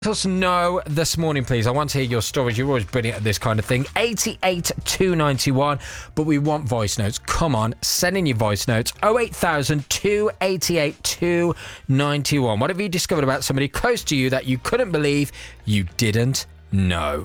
Let us know this morning, please. I want to hear your stories. You're always brilliant at this kind of thing. 88 but we want voice notes. Come on, send in your voice notes. 08000 288 291. What have you discovered about somebody close to you that you couldn't believe you didn't know?